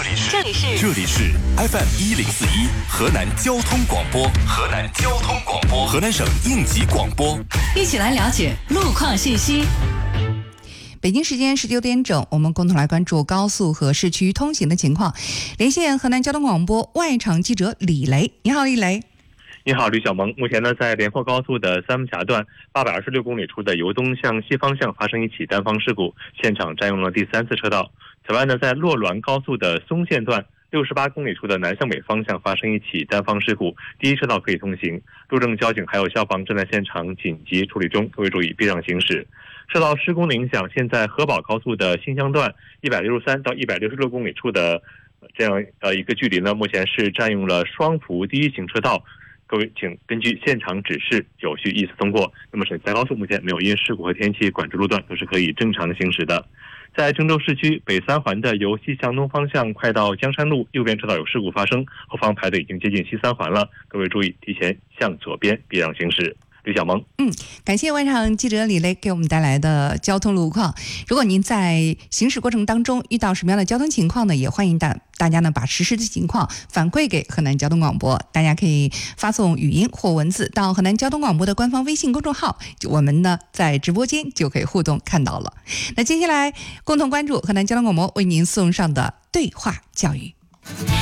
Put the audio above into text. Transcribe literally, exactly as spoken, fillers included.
里是这里是这里是 F M 一零四一河南交通广播，河南交通广播，河南省应急广播， 一起来了解路况信息。北京时间十九点整，我们共同来关注高速和市区通行的情况。连线河南交通广播外场记者李雷，你好，李雷。 你好，吕小萌。目前呢，在连霍高速的三门峡段八百二十六公里处的由东向西方向发生一起单方事故，现场占用了第三次车道。此外呢，在洛滦高速的松线段六十八公里处的南向北方向发生一起单方事故，第一车道可以通行，路政交警还有消防正在现场紧急处理中，各位注意避让行驶。受到施工的影响，现在河宝高速的新乡段一百六十三到一百六十六公里处的这样呃一个距离呢，目前是占用了双幅第一行车道。各位请根据现场指示有序依次通过。那么沈财高速目前没有因事故和天气管制路段，都是可以正常行驶的。在郑州市区北三环的由西向东方向快到江山路右边车道有事故发生，后方排队已经接近西三环了，各位注意提前向左边避让行驶。吕小萌， 嗯，感谢外场记者李雷给我们带来的交通路况。如果您在行驶过程当中遇到什么样的交通情况呢，也欢迎大大家呢把实时的情况反馈给河南交通广播。大家可以发送语音或文字到河南交通广播的官方微信公众号，我们呢在直播间就可以互动看到了。那接下来共同关注河南交通广播为您送上的对话教育。